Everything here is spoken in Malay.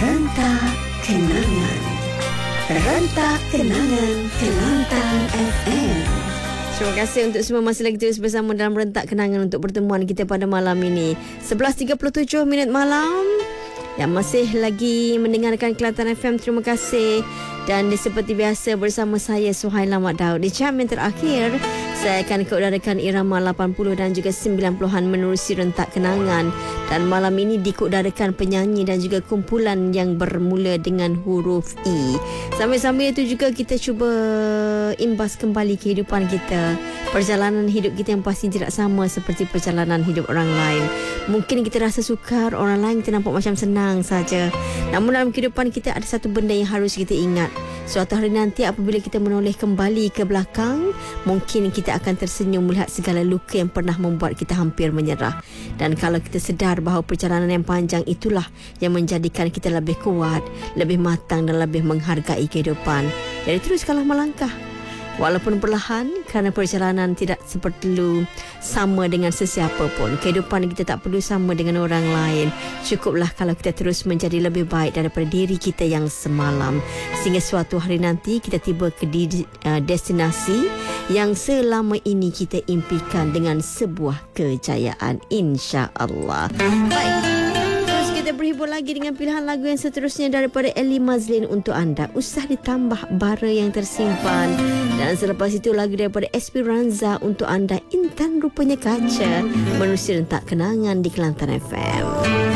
Rentak Kenangan. Rentak Kenangan Kelantan FM. Terima kasih untuk semua masih lagi terus bersama dalam Rentak Kenangan untuk pertemuan kita pada malam ini. 11.37 minit malam. Yang masih lagi mendengarkan Kelantan FM, terima kasih. Dan seperti biasa bersama saya Suhaila Mat Daud. Di jam yang terakhir, saya akan keudarakan irama 80 dan juga 90-an menerusi Rentak Kenangan. Dan malam ini dikeudarakan penyanyi dan juga kumpulan yang bermula dengan huruf I. Sambil-sambil itu juga kita cuba imbas kembali kehidupan kita. Perjalanan hidup kita yang pasti tidak sama seperti perjalanan hidup orang lain. Mungkin kita rasa sukar, orang lain kita nampak macam senang saja. Namun dalam kehidupan kita ada satu benda yang harus kita ingat. Suatu hari nanti apabila kita menoleh kembali ke belakang, mungkin kita akan tersenyum melihat segala luka yang pernah membuat kita hampir menyerah. Dan kalau kita sedar bahawa perjalanan yang panjang itulah yang menjadikan kita lebih kuat, lebih matang dan lebih menghargai kehidupan. Jadi teruskanlah melangkah. Walaupun perlahan, kerana perjalanan tidak perlu sama dengan sesiapa pun. Kehidupan kita tak perlu sama dengan orang lain. Cukuplah kalau kita terus menjadi lebih baik daripada diri kita yang semalam. Sehingga suatu hari nanti kita tiba ke destinasi yang selama ini kita impikan dengan sebuah kejayaan. InsyaAllah. Baik. Kita berhibur lagi dengan pilihan lagu yang seterusnya daripada Ellie Mazlin untuk anda. Usah ditambah bara yang tersimpan. Dan selepas itu lagu daripada Esperanza untuk anda. Intan rupanya kaca. Menerusi Rentak Kenangan di Kelantan FM.